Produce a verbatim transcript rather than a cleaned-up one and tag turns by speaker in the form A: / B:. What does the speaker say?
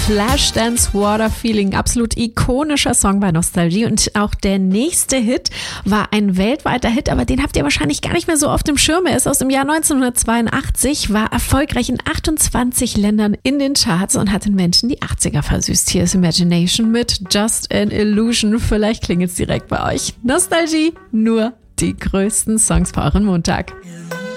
A: Flashdance Water Feeling, absolut ikonischer Song bei Nostalgie. Und auch der nächste Hit war ein weltweiter Hit, aber den habt ihr wahrscheinlich gar nicht mehr so auf dem Schirm. Er ist aus dem Jahr neunzehnhundertzweiundachtzig, war erfolgreich in achtundzwanzig Ländern in den Charts und hat den Menschen die achtziger versüßt. Hier ist Imagination mit Just an Illusion. Vielleicht klingelt es direkt bei euch. Nostalgie, nur die größten Songs für euren Montag.